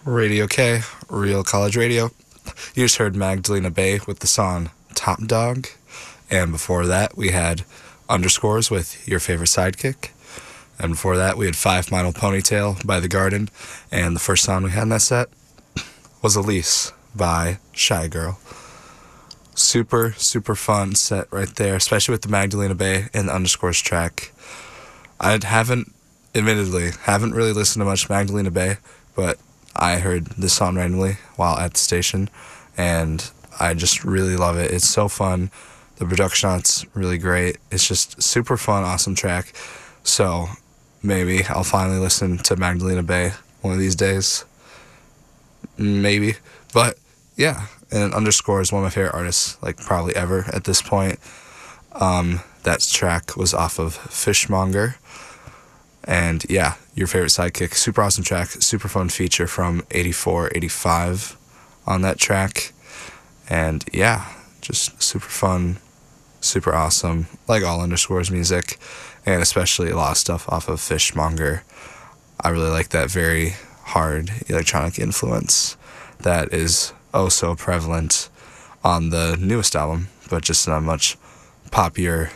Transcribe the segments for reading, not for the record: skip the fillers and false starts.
Radio K, Real College Radio. You just heard Magdalena Bay with the song Top Dog. And before that, we had Underscores with Your Favorite Sidekick. And before that, we had 5 Mile Ponytail by The Garden. And the first song we had in that set was Elise by Shy Girl. Super, super fun set right there, especially with the Magdalena Bay and the Underscores track. I admittedly haven't really listened to much Magdalena Bay, but I heard this song randomly while at the station, and I just really love it. It's so fun. The production on it's really great. It's just super fun, awesome track. So maybe I'll finally listen to Magdalena Bay one of these days. Maybe. But yeah, and Underscore is one of my favorite artists, like probably ever at this point. That track was off of Fishmonger. And yeah, Your Favorite Sidekick, super awesome track, super fun feature from 84, 85 on that track. And yeah, just super fun, super awesome, like all Underscores music, and especially a lot of stuff off of Fishmonger. I really like that very hard electronic influence that is oh so prevalent on the newest album, but just in a much poppier,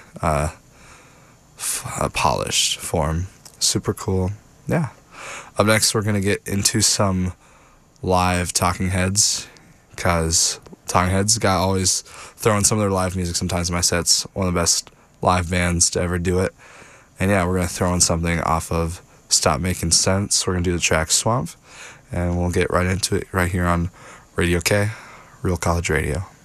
polished form. Super cool. Yeah. Up next, we're going to get into some live Talking Heads, because Talking Heads got always throwing some of their live music sometimes in my sets. One of the best live bands to ever do it. And yeah, we're going to throw in something off of Stop Making Sense. We're going to do the track Swamp, and we'll get right into it right here on Radio K, Real College Radio.